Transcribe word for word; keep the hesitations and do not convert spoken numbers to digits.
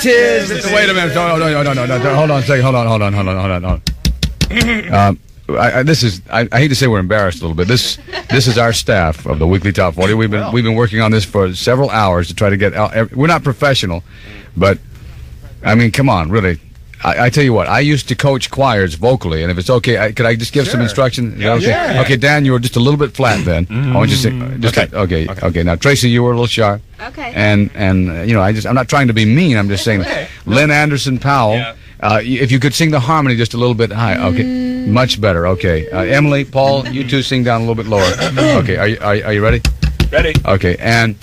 tis the Wait a minute. No, no, no, no, no, no, no. Hold on a second. Hold on, hold on, hold on, hold on, hold on. Um, I, I, this is. I, I hate to say we're embarrassed a little bit. This, this is our staff of the Weekly Top forty. We've been, we've been working on this for several hours to try to get out. We're not professional, but I mean, come on, really. I, I tell you what, I used to coach choirs vocally, and if it's okay, I, could I just give sure. some instruction? Is yeah, that okay? Yeah. Okay, Dan, you were just a little bit flat then. Mm-hmm. I want you to sing. Just okay. Like, okay, okay, okay. Now, Tracy, you were a little sharp. Okay. And and uh, you know, I just I'm not trying to be mean. I'm just saying, okay. Lynn Anderson Powell. Yeah. Uh, if you could sing the harmony just a little bit high, okay, mm. much better. Okay, uh, Emily, Paul, you two sing down a little bit lower. Okay, are you are, are you ready? Ready. Okay, and